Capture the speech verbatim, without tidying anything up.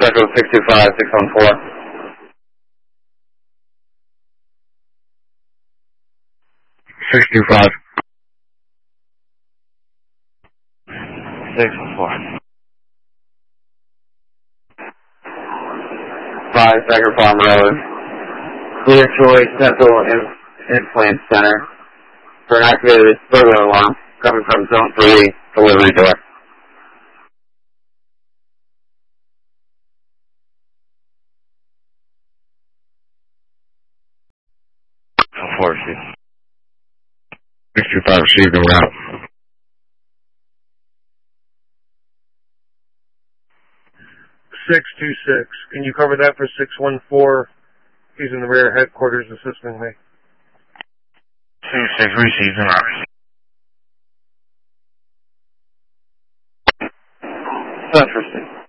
Central six two five, six one four. six two five. six one four. five Becker Farm Road. Clear Choice Dental Im- Implant Center. For an activated burglar alarm coming from Zone three delivery door. four six two five received and route. six two six. Can you cover that for six one four? He's in the rear headquarters assisting me. two six received and route. Interesting.